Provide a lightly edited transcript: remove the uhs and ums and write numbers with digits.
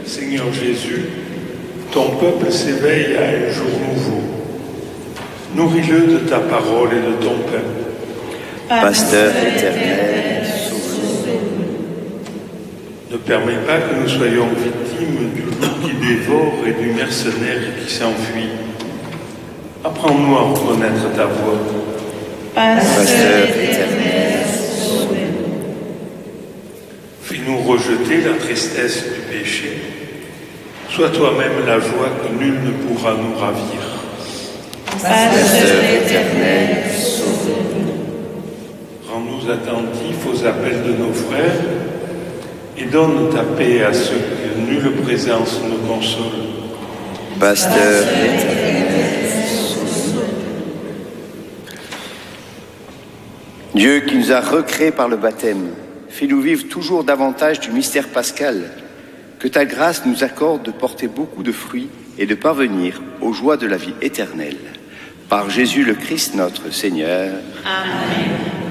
Seigneur Jésus, ton peuple s'éveille à un jour nouveau. Nourris-le de ta parole et de ton pain. Pasteur éternel, sauve-nous. Ne permets pas que nous soyons victimes du loup qui dévore et du mercenaire qui s'enfuit. Apprends-nous à reconnaître ta voix. Pasteur éternel, sauve-nous. Fais-nous rejeter la tristesse du péché. Sois toi-même la joie que nul ne pourra nous ravir. Pasteur éternel, sauve-nous. Rends-nous attentifs aux appels de nos frères et donne ta paix à ceux que nulle présence ne console. Pasteur éternel, sauve-nous. Dieu qui nous a recréés par le baptême, fais-nous vivre toujours davantage du mystère pascal. Que ta grâce nous accorde de porter beaucoup de fruits et de parvenir aux joies de la vie éternelle. Par Jésus le Christ notre Seigneur. Amen.